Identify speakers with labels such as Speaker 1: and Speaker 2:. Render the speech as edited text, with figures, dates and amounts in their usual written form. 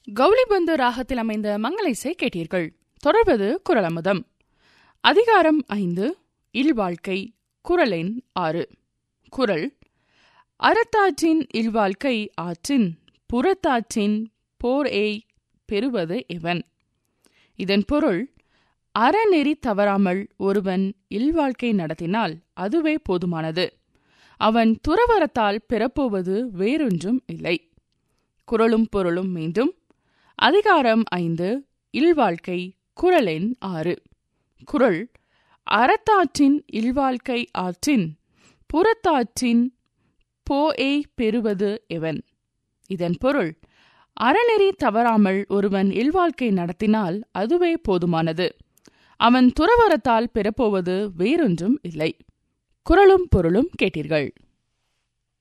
Speaker 1: கௌளிபந்து ராகத்தில் அமைந்த மங்கள இசை கேட்டீர்கள். தொடர்வது குறள் அமுதம். அதிகாரம் 5, இல்வாழ்க்கை. குறள் எண் 6. குறள்: அறத்தாற்றின் இல்வாழ்க்கை ஆற்றின் புறத்தாற்றின் போர் ஏய் பெறுவது எவன். இதன் பொருள்: அறநெறி தவறாமல் ஒருவன் இல்வாழ்க்கை நடத்தினால் அதுவே போதுமானது. அவன் துறவறத்தால் பெறப்போவது வேறொன்றும் இல்லை. குறளும் பொருளும் மீண்டும். அதிகாரம் 5, இல்வாழ்க்கை. குறள் எண் 6. குறள்: அறத்தாற்றின் இல்வாழ்க்கை ஆற்றின் புறத்தாற்றின் போஏய் பெறுவது எவன். இதன் பொருள்: அறநெறி தவறாமல் ஒருவன் இல்வாழ்க்கை நடத்தினால் அதுவே போதுமானது. அவன் துறவறத்தால் பெறப்போவது வேறொன்றும் இல்லை. குறளும் பொருளும் கேட்டீர்கள்.